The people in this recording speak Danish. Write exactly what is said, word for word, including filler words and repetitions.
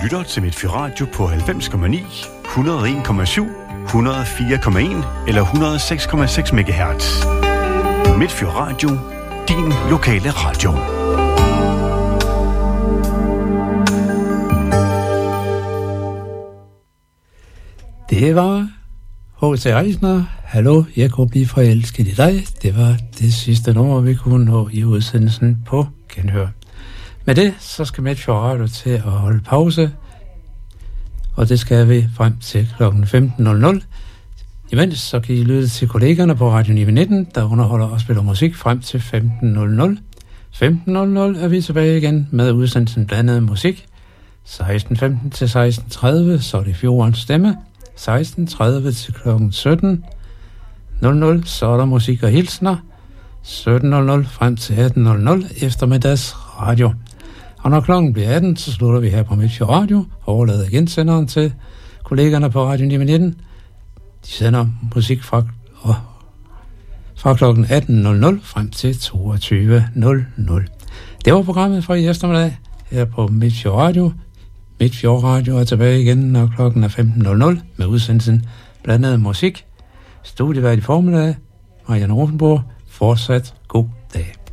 lytter til Midtfyr Radio på halvfems komma ni, et hundrede og en komma syv, et hundrede og fire komma en eller et hundrede og seks komma seks megahertz. Midtfyr Radio, din lokale radio. Det var H C. Eisner. Hallo, jeg kunne blive forelsket i dig. Det var det sidste nummer, vi kunne nå i udsendelsen på Genhør. Med det, så skal Midtfyr Radio til at holde pause, og det skal vi frem til klokken femten nul nul. Imens så kan I lytte til kollegerne på Radio ni nitten, der underholder og spiller musik frem til femten nul nul. femten nul nul er vi tilbage igen med udsendelsen Blandet Musik. seksten femten til seksten tredive, så er det Fjordens Stemme. seksten tredive til klokken sytten nul nul, så er der musik og hilsner. sytten nul nul frem til atten nul nul eftermiddags radio. Og når klokken bliver atten, så slutter vi her på Midtfyr Radio, overlader igen senderen til kollegerne på Radio ni nitten. De sender musik fra, og, fra klokken atten nul nul frem til toogtyve nul nul. Det var programmet fra i eftermiddag her på Midtfyr Radio. Midtfyr Radio er tilbage igen, når klokken er femten nul nul med udsendelsen Blandet Musik. Studievært i formiddag, Marianne Rosenborg. Fortsat god dag.